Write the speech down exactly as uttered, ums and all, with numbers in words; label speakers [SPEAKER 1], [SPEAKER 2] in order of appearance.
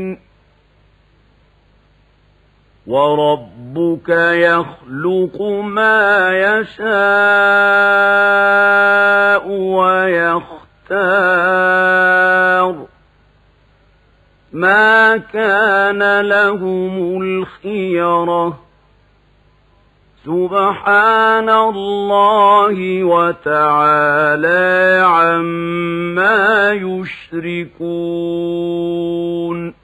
[SPEAKER 1] وربك يخلق ما يشاء ويختار ما كان لهم الخيرة سبحان الله وتعالى عما يشركون